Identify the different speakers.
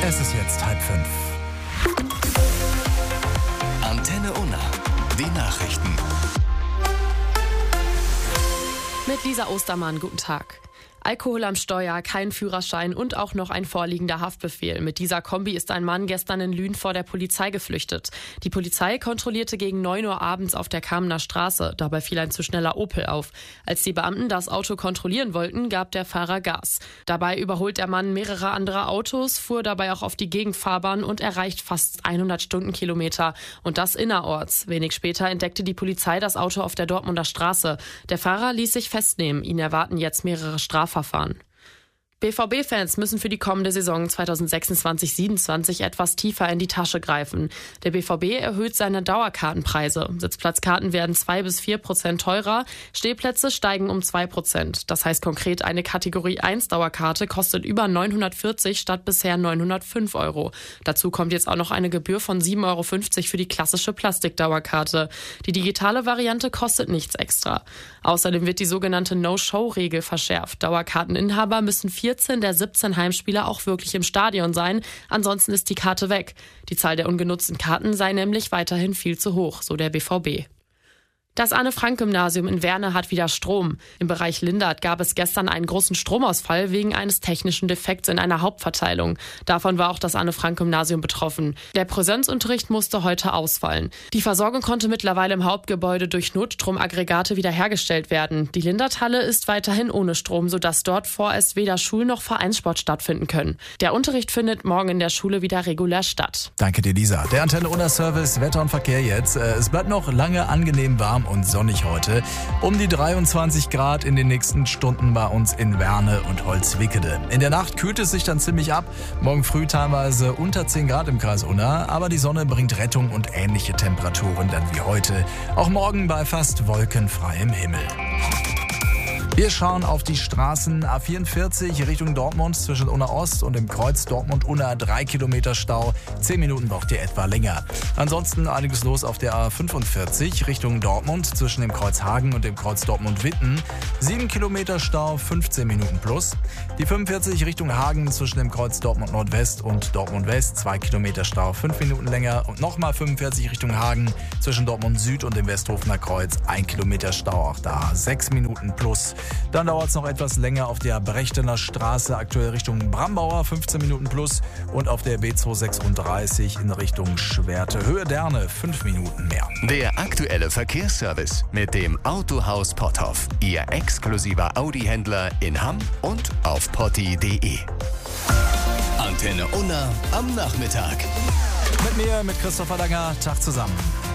Speaker 1: Es ist jetzt 4:30.
Speaker 2: Antenne Unna. Die Nachrichten.
Speaker 3: Mit Lisa Ostermann, guten Tag. Alkohol am Steuer, kein Führerschein und auch noch ein vorliegender Haftbefehl. Mit dieser Kombi ist ein Mann gestern in Lünen vor der Polizei geflüchtet. Die Polizei kontrollierte gegen 9 Uhr abends auf der Kamener Straße. Dabei fiel ein zu schneller Opel auf. Als die Beamten das Auto kontrollieren wollten, gab der Fahrer Gas. Dabei überholt der Mann mehrere andere Autos, fuhr dabei auch auf die Gegenfahrbahn und erreicht fast 100 Stundenkilometer. Und das innerorts. Wenig später entdeckte die Polizei das Auto auf der Dortmunder Straße. Der Fahrer ließ sich festnehmen. Ihn erwarten jetzt mehrere Strafverfahren. BVB-Fans müssen für die kommende Saison 2026/27 etwas tiefer in die Tasche greifen. Der BVB erhöht seine Dauerkartenpreise. Sitzplatzkarten werden 2-4% teurer, Stehplätze steigen um 2%. Das heißt konkret, eine Kategorie 1 Dauerkarte kostet über 940 statt bisher 905 €. Dazu kommt jetzt auch noch eine Gebühr von 7,50 € für die klassische Plastikdauerkarte. Die digitale Variante kostet nichts extra. Außerdem wird die sogenannte No-Show-Regel verschärft. Dauerkarteninhaber müssen 14 der 17 Heimspieler auch wirklich im Stadion sein, ansonsten ist die Karte weg. Die Zahl der ungenutzten Karten sei nämlich weiterhin viel zu hoch, so der BVB. Das Anne-Frank-Gymnasium in Werne hat wieder Strom. Im Bereich Lindert gab es gestern einen großen Stromausfall wegen eines technischen Defekts in einer Hauptverteilung. Davon war auch das Anne-Frank-Gymnasium betroffen. Der Präsenzunterricht musste heute ausfallen. Die Versorgung konnte mittlerweile im Hauptgebäude durch Notstromaggregate wiederhergestellt werden. Die Linderthalle ist weiterhin ohne Strom, sodass dort vorerst weder Schul- noch Vereinssport stattfinden können. Der Unterricht findet morgen in der Schule wieder regulär statt.
Speaker 1: Danke dir, Lisa. Der Antenne Unna Service, Wetter und Verkehr jetzt. Es bleibt noch lange angenehm warm und sonnig heute. Um die 23 Grad in den nächsten Stunden bei uns in Werne und Holzwickede. In der Nacht kühlt es sich dann ziemlich ab. Morgen früh teilweise unter 10 Grad im Kreis Unna. Aber die Sonne bringt Rettung und ähnliche Temperaturen dann wie heute. Auch morgen bei fast wolkenfreiem Himmel. Wir schauen auf die Straßen. A44 Richtung Dortmund zwischen Unna Ost und dem Kreuz Dortmund-Unna 3 Kilometer Stau. 10 Minuten braucht ihr etwa länger. Ansonsten einiges los auf der A45 Richtung Dortmund zwischen dem Kreuz Hagen und dem Kreuz Dortmund-Witten. 7 Kilometer Stau, 15 Minuten plus. Die 45 Richtung Hagen zwischen dem Kreuz Dortmund-Nordwest und Dortmund-West. 2 Kilometer Stau, 5 Minuten länger. Und nochmal 45 Richtung Hagen zwischen Dortmund-Süd und dem Westhofener Kreuz. 1 Kilometer Stau, auch da 6 Minuten plus. Dann dauert es noch etwas länger auf der Brechtener Straße, aktuell Richtung Brambauer, 15 Minuten plus. Und auf der B236 in Richtung Schwerte, Höhe Derne, 5 Minuten mehr.
Speaker 2: Der aktuelle Verkehrsservice mit dem Autohaus Potthoff. Ihr exklusiver Audi-Händler in Hamm und auf potti.de. Antenne Unna am Nachmittag.
Speaker 1: Mit mir, mit Christopher Langer, Tag zusammen.